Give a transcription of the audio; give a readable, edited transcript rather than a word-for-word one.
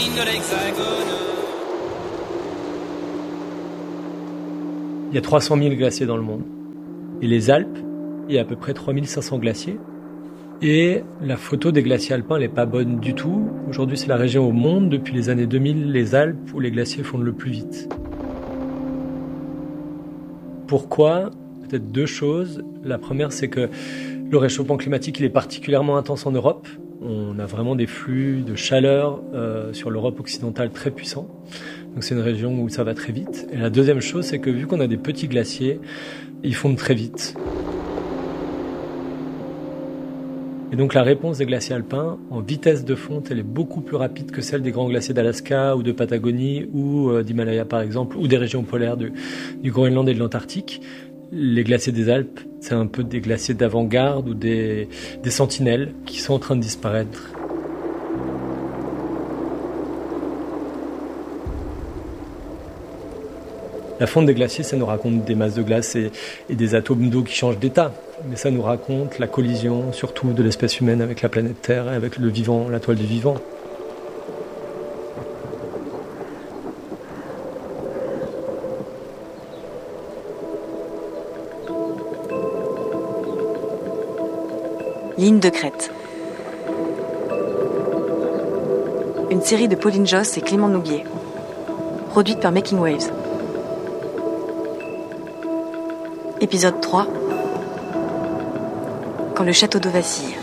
ligne de l'Hexagone. Il y a 300 000 glaciers dans le monde. Et les Alpes, il y a à peu près 3500 glaciers. Et la photo des glaciers alpins, elle n'est pas bonne du tout. Aujourd'hui, c'est la région au monde, depuis les années 2000, les Alpes, où les glaciers fondent le plus vite. Pourquoi ? Peut-être deux choses. La première, c'est que le réchauffement climatique, il est particulièrement intense en Europe. On a vraiment des flux de chaleur sur l'Europe occidentale très puissants. Donc c'est une région où ça va très vite. Et la deuxième chose, c'est que vu qu'on a des petits glaciers, ils fondent très vite. Et donc la réponse des glaciers alpins, en vitesse de fonte, elle est beaucoup plus rapide que celle des grands glaciers d'Alaska ou de Patagonie ou d'Himalaya par exemple, ou des régions polaires du Groenland et de l'Antarctique. Les glaciers des Alpes, c'est un peu des glaciers d'avant-garde ou des sentinelles qui sont en train de disparaître. La fonte des glaciers, ça nous raconte des masses de glace et des atomes d'eau qui changent d'état. Mais ça nous raconte la collision, surtout de l'espèce humaine avec la planète Terre et avec le vivant, la toile du vivant. Ligne de crête. Une série de Pauline Josse et Clément Nouguier. Produite par Making Waves. Épisode 3. Quand le château d'eau vacille.